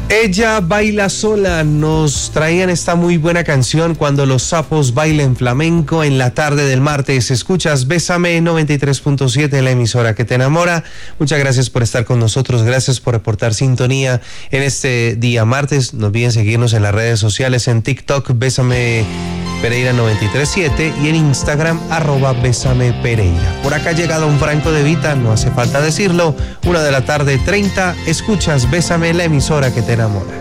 Ella baila sola, nos traían esta muy buena canción Cuando los sapos bailen flamenco en la tarde del martes. Escuchas Bésame 93.7, la emisora que te enamora. Muchas gracias por estar con nosotros, gracias por reportar sintonía en este día martes. No olviden seguirnos en las redes sociales, en TikTok Bésame Pereira 93.7 y en Instagram @Bésame Pereira. Por acá llega don Franco De Vita, no hace falta decirlo, 1:30 p.m. Escuchas Bésame, la emisora que te enamora.